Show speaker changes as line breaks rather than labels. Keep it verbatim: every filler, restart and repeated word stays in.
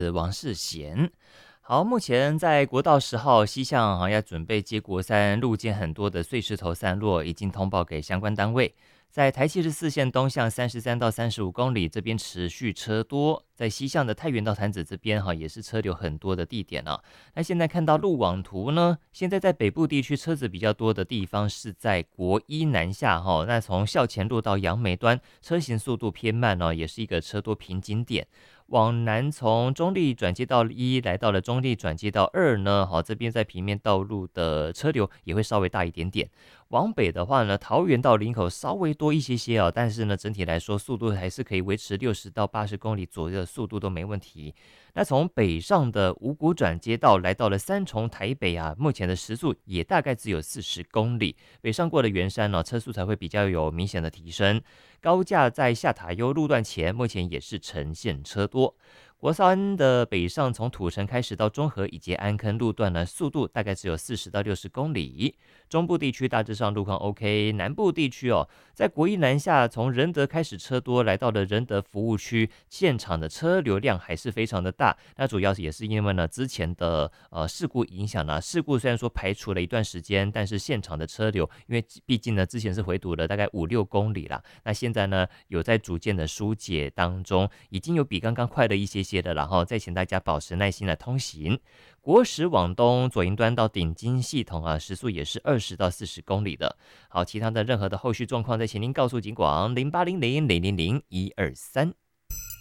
王世贤。好，目前在国道十号西向好要准备接国三路肩很多的碎石头散落，已经通报给相关单位。在台七十四线东向三十三到三十五公里这边持续车多，在西向的太原到潭子这边哈也是车流很多的地点啊。那现在看到路网图呢，现在在北部地区车子比较多的地方是在国一南下哈，那从校前路到杨梅端车行速度偏慢哦，也是一个车多瓶颈点。往南从中立转接道一来到了中立转接道二呢，好，这边在平面道路的车流也会稍微大一点点。往北的话呢，桃园到林口稍微多一些些哦，但是呢，整体来说速度还是可以维持六十到八十公里左右的速度都没问题。那从北上的五股转接道来到了三重台北啊，目前的时速也大概只有四十公里。北上过的圆山呢、哦，车速才会比较有明显的提升。高架在下塔悠路段前，目前也是呈现车多。国三的北上从土城开始到中和以及安坑路段呢，速度大概只有四十到六十公里。中部地区大致上路况 OK， 南部地区哦，在国一南下从仁德开始车多，来到了仁德服务区，现场的车流量还是非常的大。那主要也是因为呢之前的呃事故影响呢，事故虽然说排除了一段时间，但是现场的车流，因为毕竟呢之前是回堵了大概五六公里啦，那现在呢有在逐渐的疏解当中，已经有比刚刚快了一些些的，然后再请大家保持耐心的通行。国十往东左营端到顶金系统啊，时速也是二十到四十公里的。好，其他的任何的后续状况，再请您告诉警广零八零零零零零一二三。